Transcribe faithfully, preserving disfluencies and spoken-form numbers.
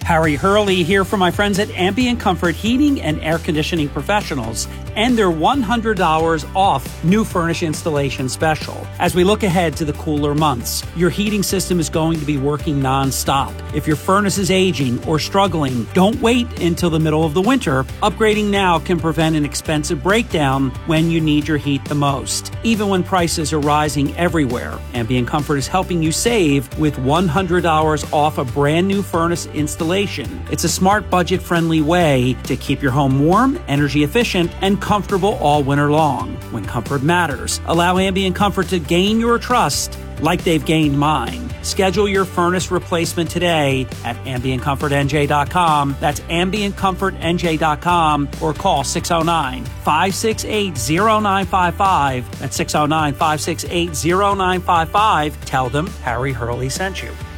Harry Hurley here for my friends at Ambient Comfort Heating and Air Conditioning Professionals and their one hundred dollars off new furnace installation special. As we look ahead to the cooler months, your heating system is going to be working non-stop. If your furnace is aging or struggling, don't wait until the middle of the winter. Upgrading now can prevent an expensive breakdown when you need your heat the most. Even when prices are rising everywhere, Ambient Comfort is helping you save with one hundred dollars off a brand new furnace installation. It's a smart, budget-friendly way to keep your home warm, energy efficient, and comfortable all winter long. When comfort matters, allow Ambient Comfort to gain your trust like they've gained mine. Schedule your furnace replacement today at ambient comfort n j dot com. That's ambient comfort n j dot com or call six oh nine, five six eight, oh nine five five. That's six oh nine, five six eight, oh nine five five. Tell them Harry Hurley sent you.